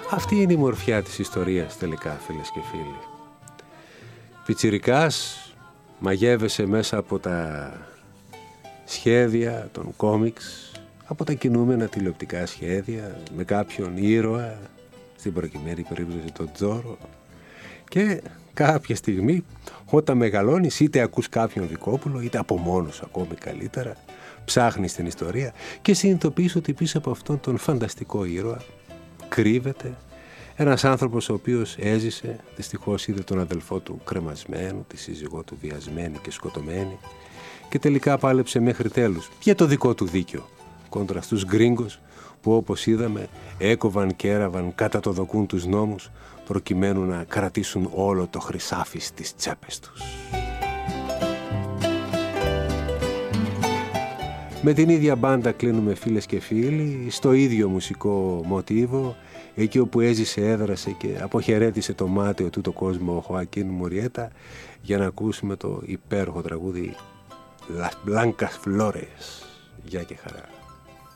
Αυτή είναι η μορφιά της ιστορίας τελικά, φίλες και φίλοι. Πιτσιρικάς, μαγεύεσαι μέσα από τα σχέδια των κόμιξ, από τα κινούμενα τηλεοπτικά σχέδια, με κάποιον ήρωα, στην προκειμένη περίπτωση τον Τζόρο, και κάποια στιγμή όταν μεγαλώνεις είτε ακούς κάποιον Δικόπουλο είτε από μόνος ακόμη καλύτερα, ψάχνεις την ιστορία και συνειδητοποιείς ότι πίσω από αυτόν τον φανταστικό ήρωα κρύβεται ένας άνθρωπος ο οποίος έζησε, δυστυχώς είδε τον αδελφό του κρεμασμένο, τη σύζυγό του βιασμένη και σκοτωμένη και τελικά πάλεψε μέχρι τέλους για το δικό του δίκιο κόντρα στους γκρίγκος που, όπως είδαμε, έκοβαν και έραβαν κατά το δοκούν τους νόμους προκειμένου να κρατήσουν όλο το χρυσάφι στις τσέπες τους. Με την ίδια μπάντα κλείνουμε, φίλες και φίλοι, στο ίδιο μουσικό μοτίβο, εκεί όπου έζησε, έδρασε και αποχαιρέτησε το μάταιο τούτο κόσμο ο Χοακίν Μουριέτα, για να ακούσουμε το υπέροχο τραγούδι Las Blancas Flores. Γεια και χαρά.